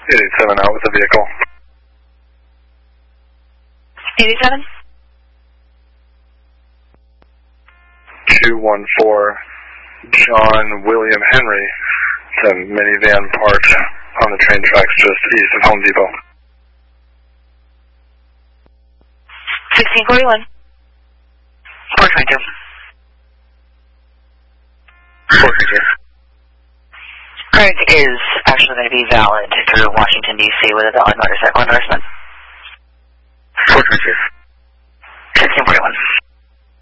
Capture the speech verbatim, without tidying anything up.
eight eight seven out with the vehicle. eight eight seven? two one four, John William Henry. It's a minivan parked on the train tracks just east of Home Depot. sixteen forty-one. four twenty-two. four twenty-two. Craig is actually going to be valid through Washington, D C with a valid motorcycle endorsement. four twenty-two.